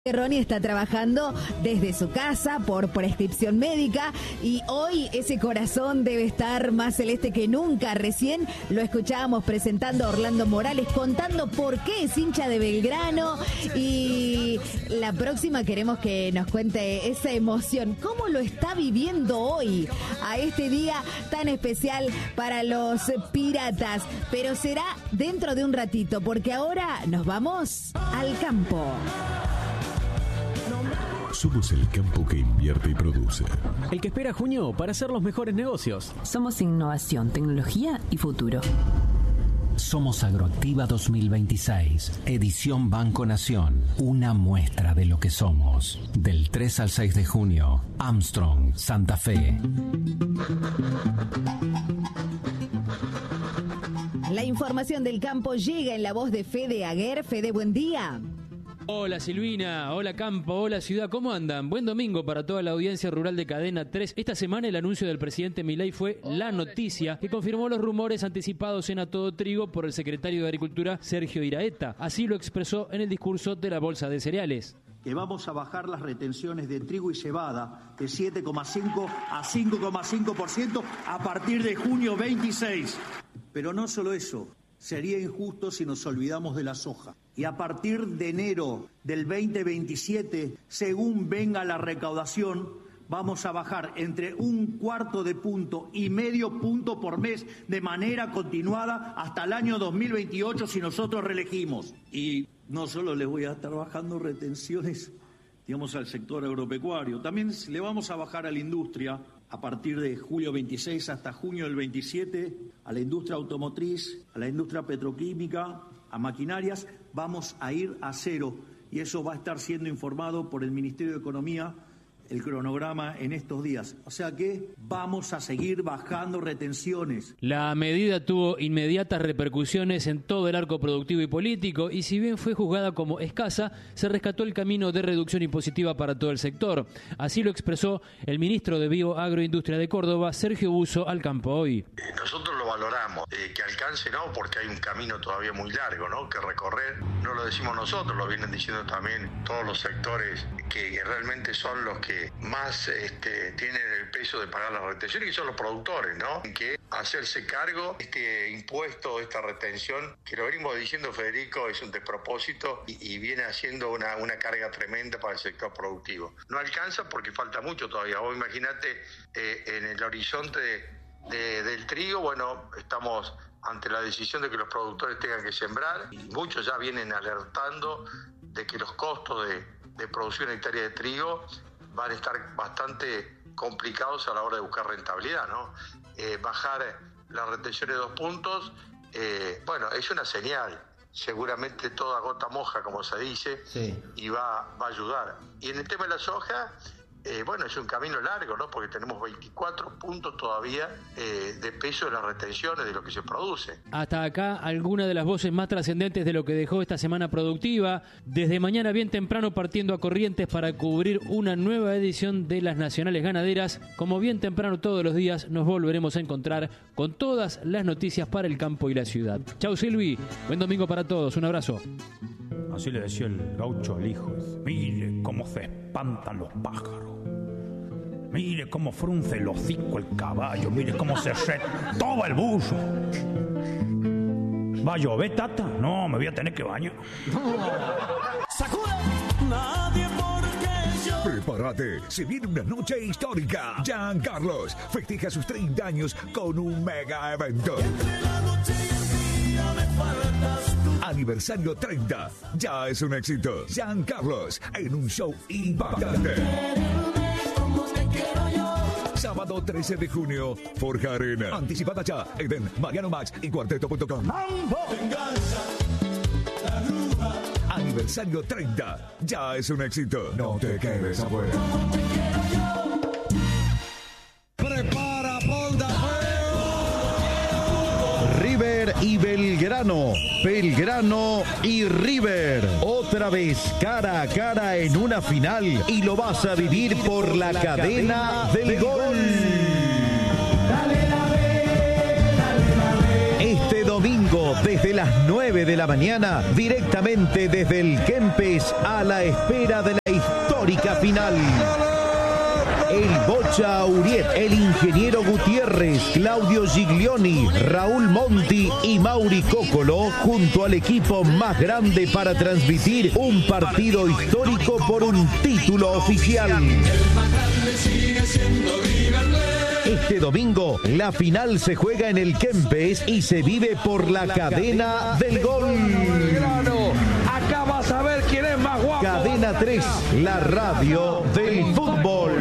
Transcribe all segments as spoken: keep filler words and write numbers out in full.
Ronnie está trabajando desde su casa por prescripción médica y hoy ese corazón debe estar más celeste que nunca. Recién lo escuchábamos presentando a Orlando Morales contando por qué es hincha de Belgrano y la próxima queremos que nos cuente esa emoción, cómo lo está viviendo hoy a este día tan especial para los piratas, pero será dentro de un ratito porque ahora nos vamos al campo. Somos el campo que invierte y produce. El que espera junio para hacer los mejores negocios. Somos innovación, tecnología y futuro. Somos Agroactiva dos mil veintiséis, edición Banco Nación. Una muestra de lo que somos. Del tres al seis de junio, Armstrong, Santa Fe. La información del campo llega en la voz de Fede Aguer. Fede, buen día. Hola Silvina, hola Campo, hola Ciudad, ¿cómo andan? Buen domingo para toda la audiencia rural de Cadena tres. Esta semana el anuncio del presidente Milei fue la noticia que confirmó los rumores anticipados en A Todo Trigo por el secretario de Agricultura Sergio Iraeta. Así lo expresó en el discurso de la Bolsa de Cereales. Que vamos a bajar las retenciones de trigo y cebada de siete coma cinco a cinco coma cinco por ciento a partir de junio veintiséis. Pero no solo eso. Sería injusto si nos olvidamos de la soja. Y a partir de enero del veinte veintisiete, según venga la recaudación, vamos a bajar entre un cuarto de punto y medio punto por mes de manera continuada hasta el año dos mil veintiocho si nosotros reelegimos. Y no solo le voy a estar bajando retenciones, digamos, al sector agropecuario, también le vamos a bajar a la industria a partir de julio veintiséis hasta junio del veintisiete, a la industria automotriz, a la industria petroquímica, a maquinarias, vamos a ir a cero. Y eso va a estar siendo informado por el Ministerio de Economía, el cronograma en estos días. O sea que vamos a seguir bajando retenciones. La medida tuvo inmediatas repercusiones en todo el arco productivo y político y si bien fue juzgada como escasa, se rescató el camino de reducción impositiva para todo el sector. Así lo expresó el ministro de Bio, Agroindustria de Córdoba, Sergio Busso, al campo hoy. Nosotros lo valoramos, eh, que alcance no, porque hay un camino todavía muy largo, ¿no?, que recorrer. No lo decimos nosotros, lo vienen diciendo también todos los sectores que, que realmente son los que más este, tienen el peso de pagar las retenciones, y son los productores, ¿no? Que hacerse cargo de este impuesto, esta retención, que lo venimos diciendo, Federico, es un despropósito y, y viene haciendo una, una carga tremenda para el sector productivo. No alcanza porque falta mucho todavía. Vos imaginate eh, en el horizonte de, de, del trigo, bueno, estamos ante la decisión de que los productores tengan que sembrar y muchos ya vienen alertando de que los costos de, de producción hectárea de trigo van a estar bastante complicados a la hora de buscar rentabilidad, ¿no? Eh, bajar las retenciones de dos puntos, eh, bueno, es una señal. Seguramente toda gota moja, como se dice, sí. y va, va a ayudar. Y en el tema de la soja, eh, bueno, es un camino largo, ¿no? Porque tenemos veinticuatro puntos todavía eh, de peso de las retenciones de lo que se produce. Hasta acá alguna de las voces más trascendentes de lo que dejó esta semana productiva. Desde mañana bien temprano partiendo a Corrientes para cubrir una nueva edición de las Nacionales Ganaderas. Como bien temprano todos los días nos volveremos a encontrar con todas las noticias para el campo y la ciudad. Chau Silvi, buen domingo para todos, un abrazo. Así le decía el gaucho al hijo: mire cómo se espantan los pájaros, mire cómo frunce el hocico el caballo, mire cómo se retoba el buzo. ¿Va a llover, tata? No, me voy a tener que bañar. ¡Sacuda! Nadie porque yo. Prepárate, se viene una noche histórica. Giancarlos festeja sus treinta años con un mega evento. Entre la noche y el día me faltas tú. Aniversario treinta, ya es un éxito. Giancarlos en un show impactante. Sábado trece de junio, Forja Arena. Anticipada ya en Mariano Max y Cuarteto punto com. Aniversario treinta, ya es un éxito. No te quedes afuera. Prepara Polda River y Belgrano, Belgrano y River, otra vez cara a cara en una final y lo vas a vivir por la cadena del gol. Este domingo domingo desde las nueve de la mañana, directamente desde el Kempes a la espera de la histórica final. El Bocha Uriet, el Ingeniero Gutiérrez, Claudio Giglioni, Raúl Monti y Mauri Cocolo, junto al equipo más grande para transmitir un partido histórico por un título oficial. Este domingo, la final se juega en el Kempes y se vive por la cadena del gol. Acá vas a ver quién es más guapo. Cadena tres, la radio del fútbol.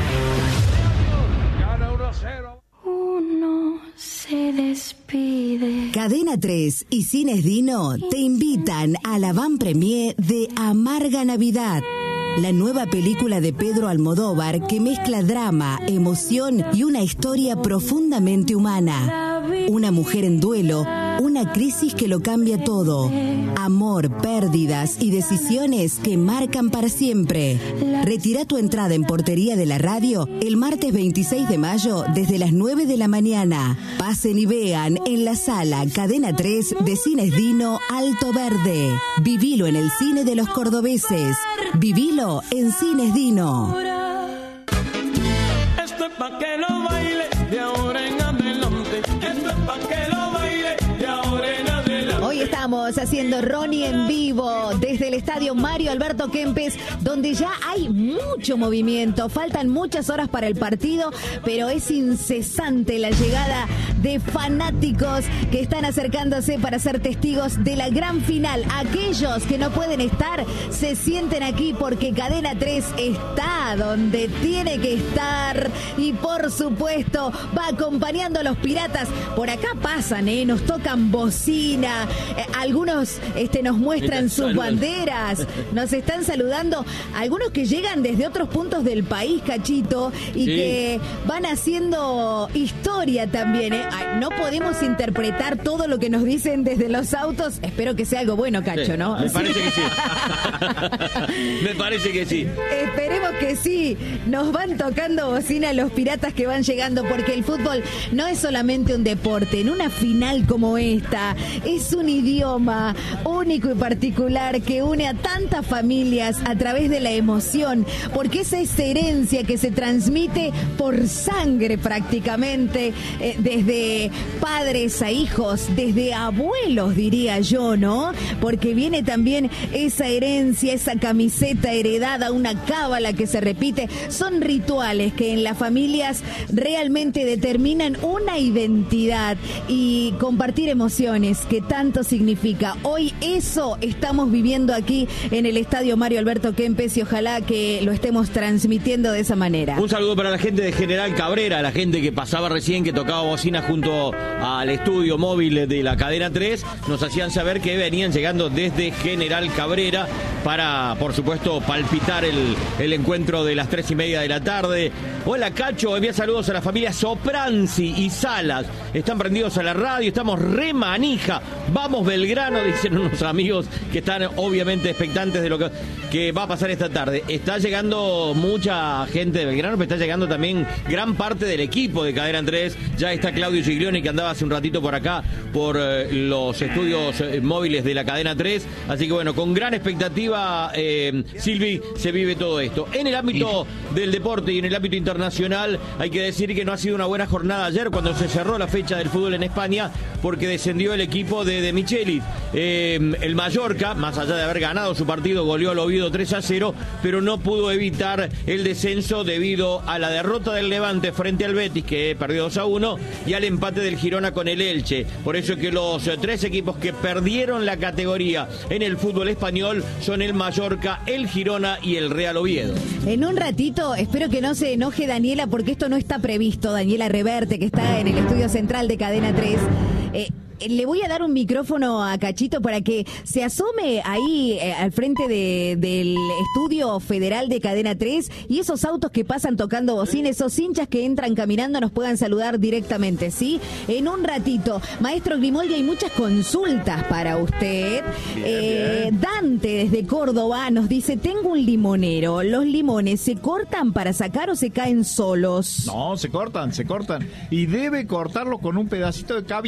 Uno se despide. Cadena tres y Cines Dino te invitan a la van premier de Amarga Navidad, la nueva película de Pedro Almodóvar que mezcla drama, emoción y una historia profundamente humana. Una mujer en duelo, una crisis que lo cambia todo. Amor, pérdidas y decisiones que marcan para siempre. Retira tu entrada en Portería de la Radio el martes veintiséis de mayo desde las nueve de la mañana. Pasen y vean en la sala Cadena tres de Cines Dino Alto Verde. Vivilo en el cine de los cordobeses. Vivilo en Cines Dino. Esto es pa' que lo baile de ahora en adelante. Esto es pa' que lo baile de ahora en adelante. Hoy estamos haciendo Ronnie en vivo desde el estadio Mario Alberto Kempes, donde ya hay mucho movimiento. Faltan muchas horas para el partido, pero es incesante la llegada de fanáticos que están acercándose para ser testigos de la gran final. Aquellos que no pueden estar, se sienten aquí porque Cadena tres está donde tiene que estar y por supuesto va acompañando a los piratas. Por acá pasan, ¿eh? Nos tocan bocina, eh, algunos este, nos muestran sus banderas, nos están saludando, algunos que llegan desde otros puntos del país, Cachito, y sí, que van haciendo historia también, ¿eh? Ay, no podemos interpretar todo lo que nos dicen desde los autos. Espero que sea algo bueno, Cacho, sí, ¿no? Me parece que sí. Me parece que sí. Esperemos que sí. Nos van tocando bocina los piratas que van llegando, porque el fútbol no es solamente un deporte. En una final como esta, es un idioma único y particular que une a tantas familias a través de la emoción, porque esa es herencia que se transmite por sangre prácticamente, eh, desde padres a hijos, desde abuelos, diría yo, ¿no? Porque viene también esa herencia, esa camiseta heredada, una cábala que se repite. Son rituales que en las familias realmente determinan una identidad y compartir emociones que tanto significa. Hoy eso estamos viviendo aquí en el estadio Mario Alberto Kempes y ojalá que lo estemos transmitiendo de esa manera. Un saludo para la gente de General Cabrera, la gente que pasaba recién, que tocaba bocina junto al estudio móvil de la Cadena tres. Nos hacían saber que venían llegando desde General Cabrera para, por supuesto, palpitar el, el encuentro de las tres y media de la tarde. Hola, Cacho, envía saludos a la familia Sopranzi y Salas. Están prendidos a la radio, estamos re manija. Vamos Belgrano, dicen unos amigos que están obviamente expectantes de lo que, que va a pasar esta tarde. Está llegando mucha gente de Belgrano, pero está llegando también gran parte del equipo de Cadena tres. Ya está Claudio Giglioni, que andaba hace un ratito por acá, por eh, los estudios eh, móviles de la Cadena tres. Así que bueno, con gran expectativa, eh, Silvi, se vive todo esto. En el ámbito del deporte y en el ámbito internacional, hay que decir que no ha sido una buena jornada ayer cuando se cerró la fecha del fútbol en España, porque descendió el equipo de De Michelis. Eh, el Mallorca, más allá de haber ganado su partido, goleó al Oviedo tres a cero, pero no pudo evitar el descenso debido a la derrota del Levante frente al Betis, que perdió dos a uno, y al empate del Girona con el Elche. Por eso es que los eh, tres equipos que perdieron la categoría en el fútbol español son el Mallorca, el Girona y el Real Oviedo. En un ratito, espero que no se enoje Daniela, porque esto no está previsto. Daniela Reverte, que está en el estudio central de Cadena tres. Eh, Le voy a dar un micrófono a Cachito para que se asome ahí eh, al frente de, del estudio federal de Cadena tres y esos autos que pasan tocando bocina, esos hinchas que entran caminando nos puedan saludar directamente, ¿sí? En un ratito. Maestro Grimoldi, hay muchas consultas para usted. Bien, eh, bien. Dante desde Córdoba nos dice, tengo un limonero, ¿los limones se cortan para sacar o se caen solos? No, se cortan, se cortan. Y debe cortarlo con un pedacito de cabito.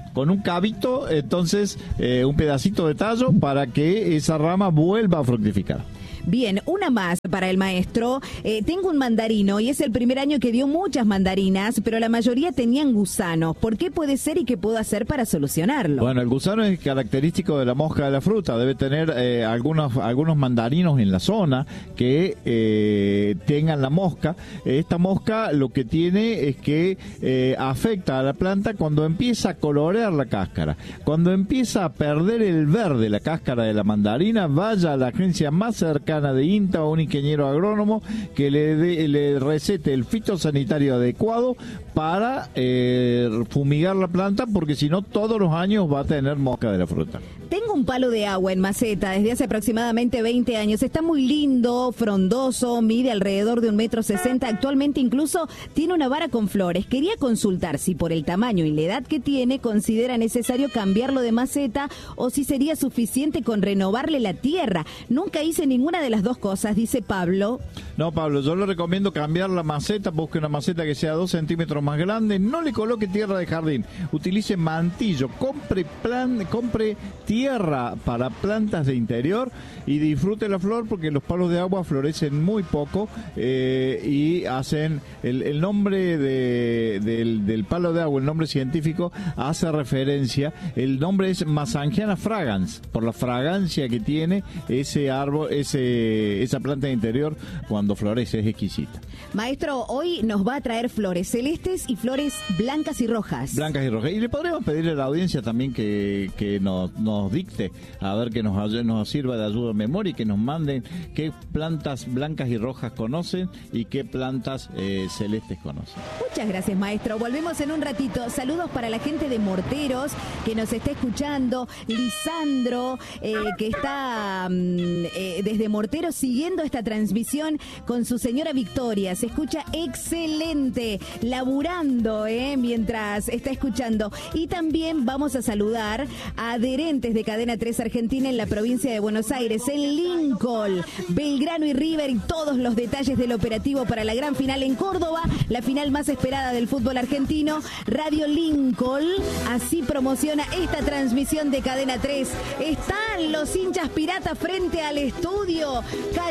con un cabito, entonces eh, un pedacito de tallo para que esa rama vuelva a fructificar. Bien, una más para el maestro. Eh, tengo un mandarino y es el primer año que dio muchas mandarinas, pero la mayoría tenían gusanos. ¿Por qué puede ser y qué puedo hacer para solucionarlo? Bueno, el gusano es característico de la mosca de la fruta. Debe tener eh, algunos algunos mandarinos en la zona que eh, tengan la mosca. Esta mosca lo que tiene es que eh, afecta a la planta cuando empieza a colorear la cáscara. Cuando empieza a perder el verde la cáscara de la mandarina, vaya a la agencia más cercana de INTA o un ingeniero agrónomo que le, de, le recete el fitosanitario adecuado para eh, fumigar la planta, porque si no todos los años va a tener mosca de la fruta. Tengo un palo de agua en maceta desde hace aproximadamente veinte años. Está muy lindo, frondoso, mide alrededor de un metro sesenta. Actualmente incluso tiene una vara con flores. Quería consultar si por el tamaño y la edad que tiene considera necesario cambiarlo de maceta o si sería suficiente con renovarle la tierra. Nunca hice ninguna de las dos cosas, dice Pablo. No, Pablo, yo le recomiendo cambiar la maceta. Busque una maceta que sea dos centímetros más grande. No le coloque tierra de jardín. Utilice mantillo. Compre plan, compre tierra para plantas de interior y disfrute la flor, porque los palos de agua florecen muy poco eh, y hacen el, el nombre de, del, del palo de agua, el nombre científico hace referencia, el nombre es Masangiana fragans, por la fragancia que tiene ese árbol, ese esa planta de interior cuando florece, es exquisita. Maestro, hoy nos va a traer flores celestes y flores blancas y rojas. Blancas y rojas. Y le podríamos pedirle a la audiencia también que, que nos, nos dicte, a ver que nos, nos sirva de ayuda a memoria y que nos manden qué plantas blancas y rojas conocen y qué plantas eh, celestes conocen. Muchas gracias, maestro. Volvemos en un ratito. Saludos para la gente de Morteros que nos está escuchando. Lisandro, eh, que está eh, desde Morteros siguiendo esta transmisión con su señora Victoria. Se escucha excelente, laburando eh, mientras está escuchando. Y también vamos a saludar a adherentes de Cadena tres Argentina en la provincia de Buenos Aires, en Lincoln, Belgrano y River, y todos los detalles del operativo para la gran final en Córdoba, la final más esperada del fútbol argentino. Radio Lincoln así promociona esta transmisión de Cadena tres. Están los hinchas piratas frente al estudio.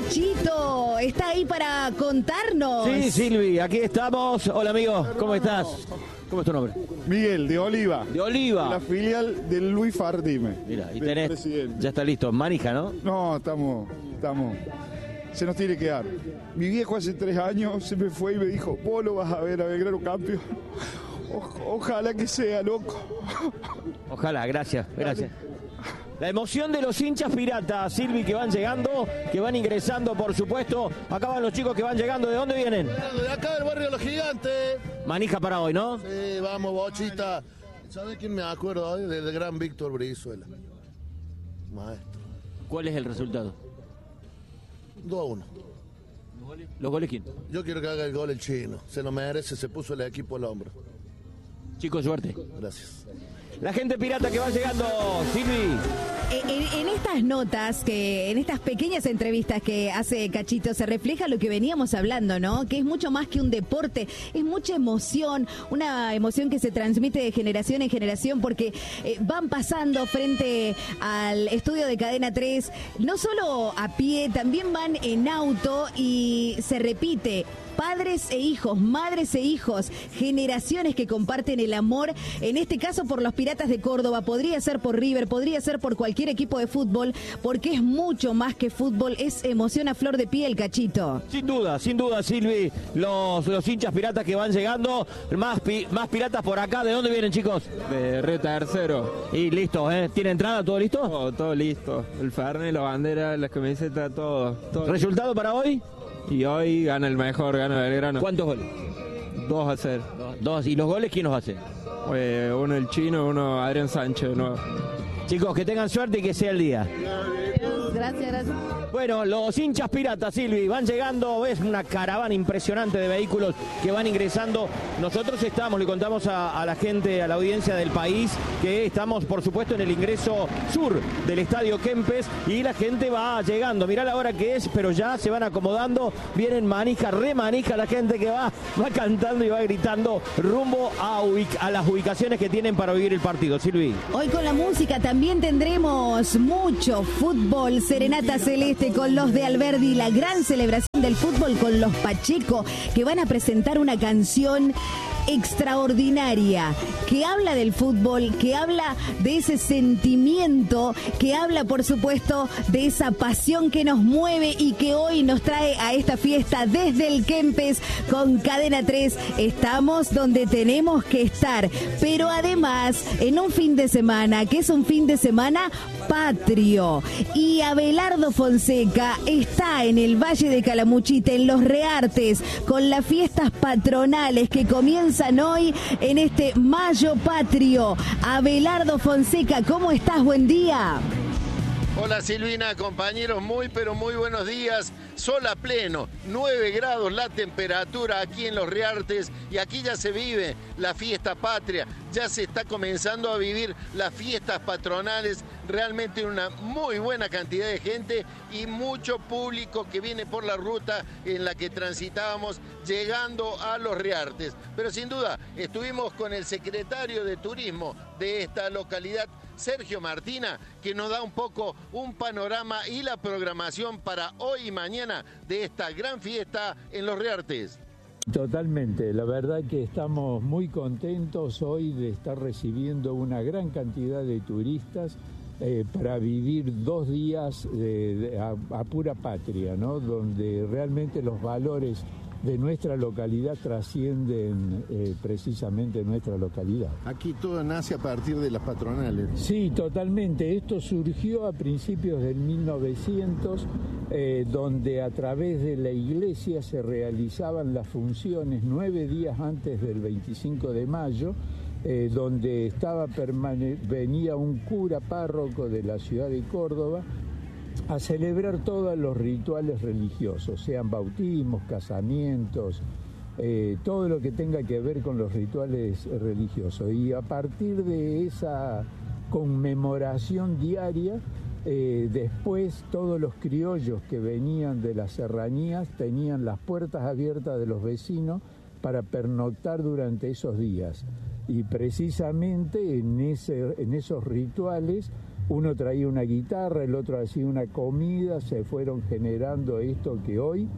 Cachito, está ahí para contarnos. Sí, Silvi, aquí estamos. Hola, amigo, ¿cómo estás? ¿Cómo es tu nombre? Miguel, de Oliva. De Oliva. De la filial del Luis Fardime. Mira, y tenés, ya está listo, manija, ¿no? No, estamos, estamos, se nos tiene que dar. Mi viejo hace tres años se me fue y me dijo, vos lo vas a ver a Belgrano campeón. O, ojalá que sea, loco. Ojalá, gracias, gracias. La emoción de los hinchas piratas, Silvi, que van llegando, que van ingresando, por supuesto. Acá van los chicos que van llegando. ¿De dónde vienen? De acá del barrio Los Gigantes. Manija para hoy, ¿no? Sí, vamos, bochita. ¿Sabes quién me acuerdo hoy? Del gran Víctor Brizuela. Maestro. ¿Cuál es el resultado? dos a uno. ¿Los goles? ¿Los goles quién? Yo quiero que haga el gol el chino. Se lo merece, se puso el equipo al hombro. Chicos, suerte. Gracias. La gente pirata que va llegando, Silvi. En, en estas notas, que en estas pequeñas entrevistas que hace Cachito, se refleja lo que veníamos hablando, ¿no? Que es mucho más que un deporte, es mucha emoción, una emoción que se transmite de generación en generación, porque eh, van pasando frente al estudio de Cadena tres, no solo a pie, también van en auto y se repite. Padres e hijos, madres e hijos, generaciones que comparten el amor, en este caso por los Piratas de Córdoba, podría ser por River, podría ser por cualquier equipo de fútbol, porque es mucho más que fútbol, es emoción a flor de piel, Cachito. Sin duda, sin duda, Silvi, los, los hinchas piratas que van llegando, más, pi, más piratas por acá. ¿De dónde vienen, chicos? De Río Tercero. Y listo, ¿eh? ¿Tiene entrada? ¿Todo listo? Todo, todo listo. El fernet, la bandera, las camisetas, todo, todo. ¿Resultado para hoy? Y hoy gana el mejor, gana Belgrano. ¿Cuántos goles? Dos a cero. Dos. Dos. ¿Y los goles quién los hace? Eh, uno el chino, uno Adrián Sánchez. Uno... Chicos, que tengan suerte y que sea el día. Gracias, gracias. Bueno, los hinchas piratas, Silvi, van llegando, es una caravana impresionante de vehículos que van ingresando. Nosotros estamos, le contamos a, a la gente, a la audiencia del país, que estamos, por supuesto, en el ingreso sur del Estadio Kempes y la gente va llegando. Mirá la hora que es, pero ya se van acomodando, vienen manija, remanija la gente que va, va cantando y va gritando rumbo a, ubic- a las ubicaciones que tienen para vivir el partido. Silvi. Hoy con la música también tendremos mucho fútbol, serenata celeste con los de Alberdi, la gran celebración del fútbol con los Pacheco, que van a presentar una canción extraordinaria, que habla del fútbol, que habla de ese sentimiento, que habla, por supuesto, de esa pasión que nos mueve y que hoy nos trae a esta fiesta desde el Kempes con Cadena tres. Estamos donde tenemos que estar, pero además en un fin de semana, que es un fin de semana patrio. Y Abelardo Fonseca está en el Valle de Calamuchita, en Los Reartes, con las fiestas patronales que comienzan hoy en este Mayo Patrio. Abelardo Fonseca, ¿cómo estás? Buen día. Hola Silvina, compañeros, muy pero muy buenos días. Sol a pleno, nueve grados la temperatura aquí en Los Reartes y aquí ya se vive la fiesta patria, ya se está comenzando a vivir las fiestas patronales, realmente una muy buena cantidad de gente y mucho público que viene por la ruta en la que transitábamos llegando a Los Reartes. Pero sin duda estuvimos con el secretario de Turismo de esta localidad, Sergio Martina, que nos da un poco un panorama y la programación para hoy y mañana de esta gran fiesta en Los Reartes. Totalmente, la verdad que estamos muy contentos hoy de estar recibiendo una gran cantidad de turistas eh, para vivir dos días de, de, a, a pura patria, ¿no? Donde realmente los valores de nuestra localidad trascienden eh, precisamente nuestra localidad. Aquí todo nace a partir de las patronales. Sí, totalmente. Esto surgió a principios del mil novecientos, eh, donde a través de la iglesia se realizaban las funciones nueve días antes del veinticinco de mayo, eh, donde estaba permane- venía un cura párroco de la ciudad de Córdoba a celebrar todos los rituales religiosos, sean bautismos, casamientos, eh, todo lo que tenga que ver con los rituales religiosos. Y a partir de esa conmemoración diaria, eh, después todos los criollos que venían de las serranías tenían las puertas abiertas de los vecinos para pernoctar durante esos días. Y precisamente en, ese, en esos rituales uno traía una guitarra, el otro hacía una comida, se fueron generando esto que hoy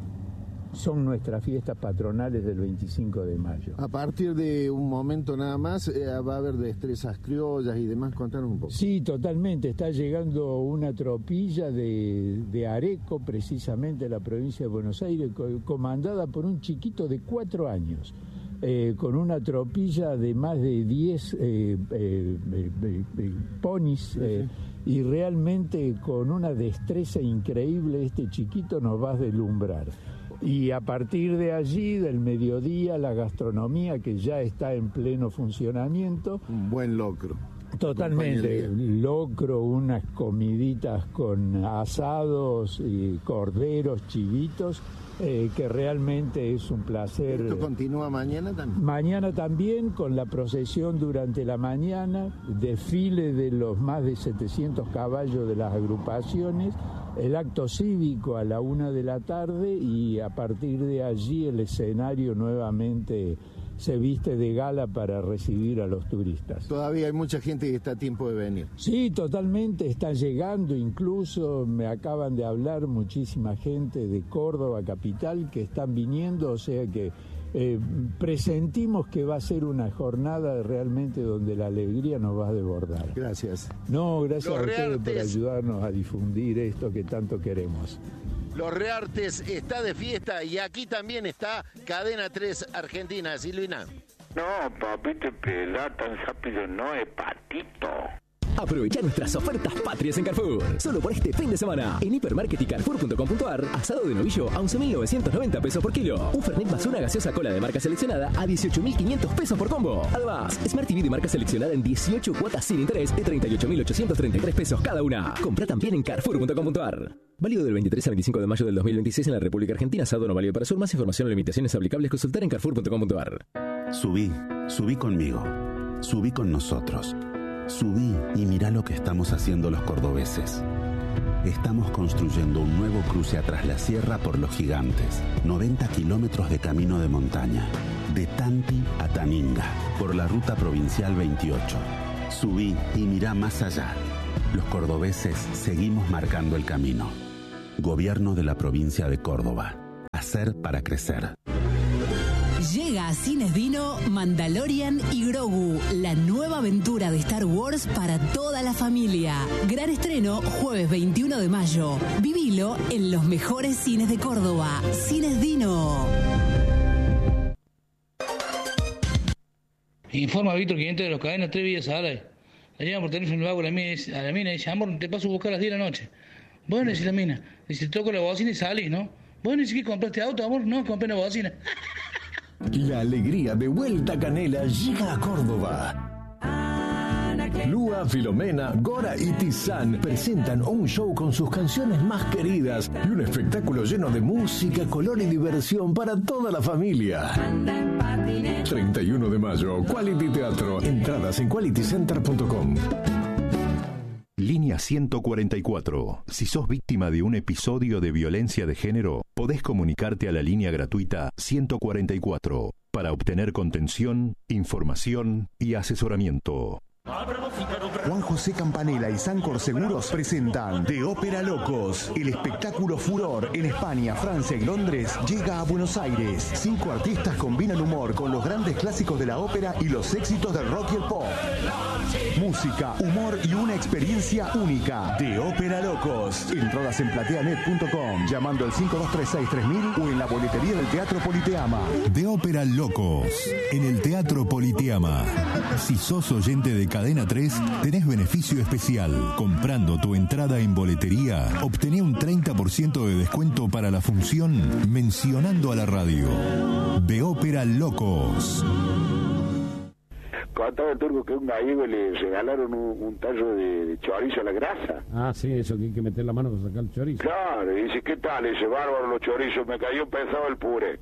son nuestras fiestas patronales del veinticinco de mayo. A partir de un momento nada más eh, va a haber destrezas criollas y demás, contanos un poco. Sí, totalmente, está llegando una tropilla de, de Areco, precisamente la provincia de Buenos Aires, co- comandada por un chiquito de cuatro años. Eh, con una tropilla de más de diez eh, eh, eh, eh, ponis eh, sí. Y realmente con una destreza increíble este chiquito nos va a deslumbrar. Y a partir de allí, del mediodía, la gastronomía que ya está en pleno funcionamiento. Un buen locro. Totalmente, locro, unas comiditas con asados y corderos, chivitos, eh, que realmente es un placer. ¿Esto continúa mañana también? Mañana también, con la procesión durante la mañana, desfile de los más de setecientos caballos de las agrupaciones, el acto cívico a la una de la tarde y a partir de allí el escenario nuevamente se viste de gala para recibir a los turistas. Todavía hay mucha gente que está a tiempo de venir. Sí, totalmente, está llegando, incluso me acaban de hablar muchísima gente de Córdoba capital que están viniendo, o sea que eh, presentimos que va a ser una jornada realmente donde la alegría nos va a desbordar. Gracias. No, gracias Los a ustedes Reartes. por ayudarnos a difundir esto que tanto queremos. Los Reartes está de fiesta y aquí también está Cadena tres Argentina. Silvina. No, papito, pelá tan rápido no es patito. Aprovecha nuestras ofertas patrias en Carrefour. Solo por este fin de semana. En Hipermarket y Carrefour punto com punto ar, asado de novillo a once mil novecientos noventa pesos por kilo. Un Fernet más una gaseosa cola de marca seleccionada a dieciocho mil quinientos pesos por combo. Además, Smart T V de marca seleccionada en dieciocho cuotas sin interés de treinta y ocho mil ochocientos treinta y tres pesos cada una. Compra también en Carrefour punto com punto ar. Válido del veintitrés al veinticinco de mayo del dos mil veintiséis en la República Argentina. Asado no válido para Sur. Más información o limitaciones aplicables consultar en Carrefour punto com punto ar. Subí, subí conmigo. Subí con nosotros. Subí y mirá lo que estamos haciendo los cordobeses. Estamos construyendo un nuevo cruce atrás la sierra por los Gigantes. noventa kilómetros de camino de montaña. De Tanti a Taninga. Por la ruta provincial veintiocho. Subí y mirá más allá. Los cordobeses seguimos marcando el camino. Gobierno de la provincia de Córdoba. Hacer para crecer. Llega a Cines Dino Mandalorian y Grogu, la nueva aventura de Star Wars para toda la familia. Gran estreno jueves veintiuno de mayo. Vivilo en los mejores cines de Córdoba. Cines Dino. Informa Víctor quinientos de los cadenas tres vías a la. La llama por teléfono, lo hago a la mina, a la mina y dice, amor, te paso a buscar a las diez de la noche. Bueno, dice la mina, dice, toco la bocina y salís, ¿no? Bueno, dice, ¿qué compraste auto, amor? No, compré una bocina. La alegría de Vuelta Canela llega a Córdoba. Lua, Filomena, Gora y Tizán presentan un show con sus canciones más queridas y un espectáculo lleno de música, color y diversión para toda la familia. treinta y uno de mayo, Quality Teatro. Entradas en quality center punto com. Línea ciento cuarenta y cuatro. Si sos víctima de un episodio de violencia de género, podés comunicarte a la línea gratuita ciento cuarenta y cuatro para obtener contención, información y asesoramiento. Juan José Campanella y Sancor Seguros presentan De Ópera Locos. El espectáculo furor en España, Francia y Londres llega a Buenos Aires. Cinco artistas combinan humor con los grandes clásicos de la ópera y los éxitos del rock y el pop. Música, humor y una experiencia única. De Ópera Locos. Entradas en plateanet punto com, llamando al cinco dos tres seis tres mil o en la boletería del Teatro Politeama. De Ópera Locos, en el Teatro Politeama. Si sos oyente de Cadena tres, tenés beneficio especial. Comprando tu entrada en boletería, obtené un treinta por ciento de descuento para la función mencionando a la radio. De Ópera Locos. Contaba el turco que a un gallego le regalaron un, un tallo de, de chorizo a la grasa. Ah, sí, eso que hay que meter la mano para sacar el chorizo. Claro, y dice, ¿qué tal? Ese bárbaro los chorizos, me cayó pesado el puré.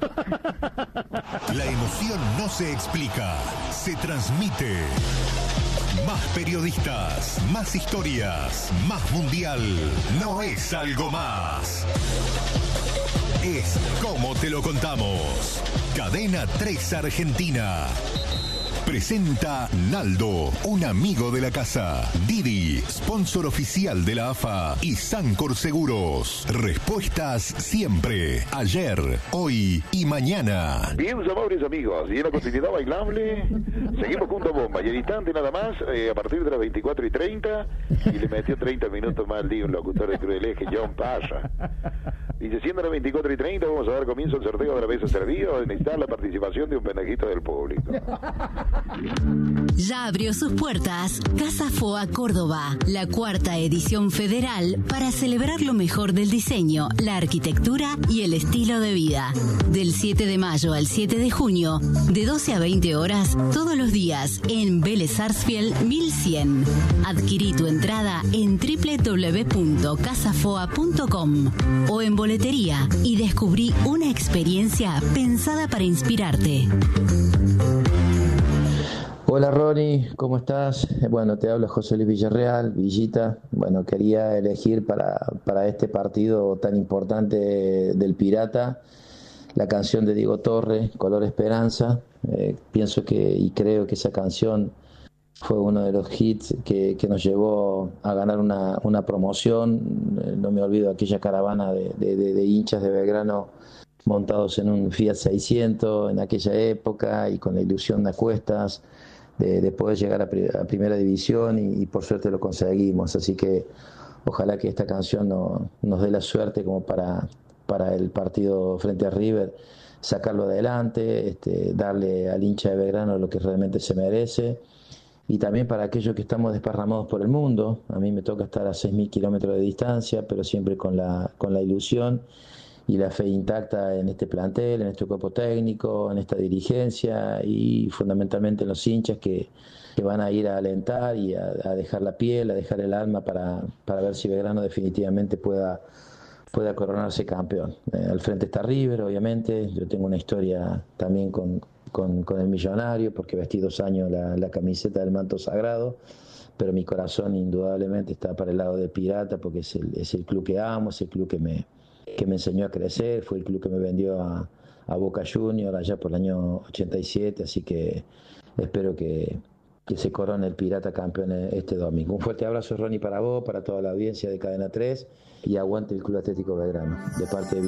La emoción no se explica, se transmite. Más periodistas, más historias, más mundial. No es algo más. Es como te lo contamos. Cadena tres Argentina. Presenta Naldo, un amigo de la casa. Didi, sponsor oficial de la A F A. Y Sancor Seguros. Respuestas siempre. Ayer, hoy y mañana. Bien, amables amigos. Y en la continuidad bailable, seguimos junto a Bomba. Y en instante nada más, eh, a partir de las veinticuatro y treinta, y le metió treinta minutos más al día un locutor de Cruz del Eje, John Pasha. Dice, siendo las veinticuatro y treinta, vamos a dar comienzo al sorteo de la mesa servida, donde necesitar la participación de un pendejito del público. Ya abrió sus puertas Casa Foa Córdoba, la cuarta edición federal para celebrar lo mejor del diseño, la arquitectura y el estilo de vida. Del siete de mayo al siete de junio, de doce a veinte horas, todos los días, en Vélez Sarsfield mil cien. Adquirí tu entrada en doble u doble u doble u punto casa foa punto com o en boletería y descubrí una experiencia pensada para inspirarte. Hola Ronnie, ¿cómo estás? Bueno, te habla José Luis Villarreal, Villita. Bueno, quería elegir para, para este partido tan importante del Pirata la canción de Diego Torre, Color Esperanza. Eh, pienso que y creo que esa canción fue uno de los hits que, que nos llevó a ganar una, una promoción. Eh, no me olvido aquella caravana de, de, de, de hinchas de Belgrano montados en un Fiat seiscientos en aquella época y con la ilusión de acuestas de, de poder llegar a, a primera división y, y por suerte lo conseguimos, así que ojalá que esta canción no, nos dé la suerte como para, para el partido frente a River sacarlo adelante, este, darle al hincha de Belgrano lo que realmente se merece y también para aquellos que estamos desparramados por el mundo. A mí me toca estar a seis mil kilómetros de distancia, pero siempre con la, con la ilusión y la fe intacta en este plantel, en este cuerpo técnico, en esta dirigencia y fundamentalmente en los hinchas que, que van a ir a alentar y a, a dejar la piel, a dejar el alma para, para ver si Belgrano definitivamente pueda, pueda coronarse campeón. Eh, al frente está River, obviamente. Yo tengo una historia también con, con, con el Millonario, porque vestí dos años la, la camiseta del manto sagrado, pero mi corazón indudablemente está para el lado de Pirata, porque es el, es el club que amo, es el club que me que me enseñó a crecer, fue el club que me vendió a, a Boca Juniors allá por el año ochenta y siete, así que espero que, que se corone el Pirata campeón este domingo. Un fuerte abrazo, Ronnie, para vos, para toda la audiencia de Cadena tres, y aguante el Club Atlético Belgrano, de parte de